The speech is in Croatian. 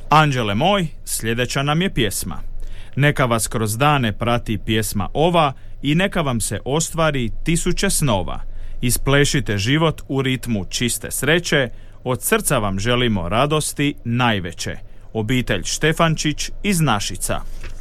Anđele moj, sljedeća nam je pjesma. Neka vas kroz dane prati pjesma ova i neka vam se ostvari 1000 snova. Isplešite život u ritmu čiste sreće, od srca vam želimo radosti najveće. Obitelj Štefančić iz Našica.